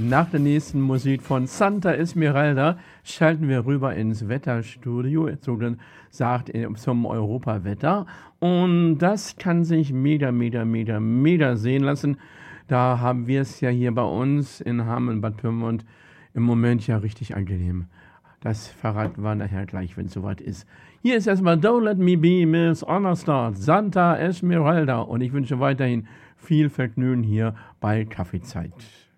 Nach der nächsten Musik von Santa Esmeralda schalten wir rüber ins Wetterstudio, zum Europawetter. Und das kann sich mega sehen lassen. Da haben wir es ja hier bei uns in Hamm und Bad Pyrmont im Moment ja richtig angenehm. Das verraten wir nachher gleich, wenn es soweit ist. Hier ist erstmal Don't Let Me Be Miss Honorstart, Santa Esmeralda. Und ich wünsche weiterhin viel Vergnügen hier bei Kaffeezeit.